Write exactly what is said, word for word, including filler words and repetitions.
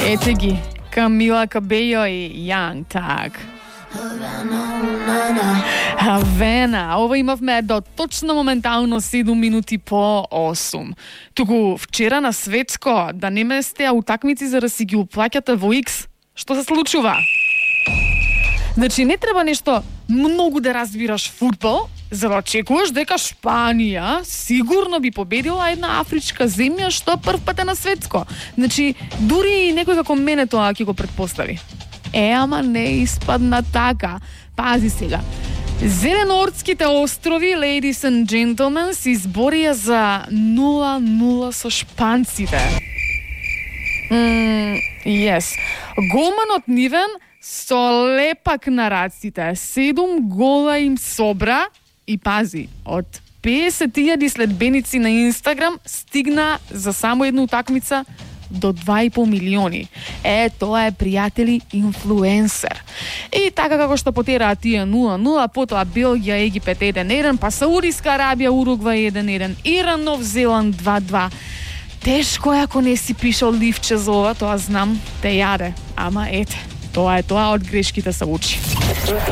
Ете ги, Камила Кабејо и Young Thug. Авена, ова имавме до точно моментално седум минути по осум. Туку вчера на светско да не ме сте утакмици за да си ги уплаќате во X. Што се случува? Значи не треба нешто многу да разбираш фудбал, за да очекуваш дека Шпанија сигурно би победила една афричка земја што прв пат е на светско. Значи дури некој како мене тоа ќе го претпостави. Е, ама не испадна така. Пази сега. Зеленортските острови, ladies and gentlemen, се изборија за нула нула со шпанците. Mm, yes. Голманот нивен со лепак на раците. Седум гола им собра и пази, од песет илјади следбеници на Инстаграм стигна за само една утакмица до два и пол милиони. Е, тоа е, пријатели, инфлуенсер. И така како што потераа тие нула нула, потоа Белгија, Египет еден еден, па Саудиска Арабија, Уругвај еден еден, Иран, Нов Зеланд два два. Тешко е ако не си пишал ливче за ова, тоа знам, те јаде. Ама ете, тоа е тоа, од грешките се учи.